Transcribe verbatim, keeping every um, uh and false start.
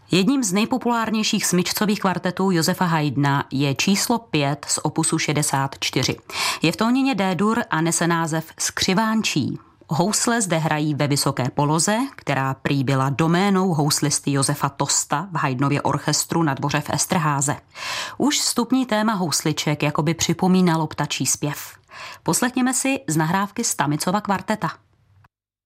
Jedním z nejpopulárnějších smyčcových kvartetů Josefa Haydna je číslo pět z opusu šedesát čtyři. Je v tónině D-dur a nese název Skřivánčí. Housle zde hrají ve vysoké poloze, která prý byla doménou houslisty Josefa Tosta v Haydnově orchestru na dvoře v Esterháze. Už vstupní téma housliček jakoby připomínalo ptačí zpěv. Poslechněme si z nahrávky Stamicova kvarteta.